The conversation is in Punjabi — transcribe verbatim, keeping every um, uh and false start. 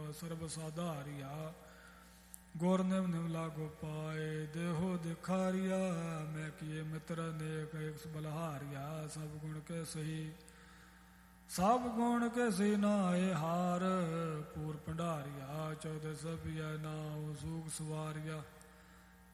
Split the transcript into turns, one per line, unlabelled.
ਸਰਬ ਸਾਧਾਰਿਆ। ਗੁਰ ਨਿਮ ਨਿਮ ਲਾਗੋ ਪਾਏ ਦੇਹੋ ਦਿਖਾਰਿਆ। ਮੈਂ ਕੀਏ ਮਿੱਤਰ ਅਨੇਕ ਇੱਕ ਬਲਹਾਰਿਆ। ਸਭ ਗੁਣ ਕੇ ਸਹੀ ਸਭ ਗੁਣ ਕੇ ਸਹੀ ਨਾਏ ਹਾਰ। ਪੂਰ ਭੰਡਾਰਿਆ ਚੌਦੇ ਸਭੀਐ ਨਾਉ ਸੂਖ ਸਵਾਰਿਆ।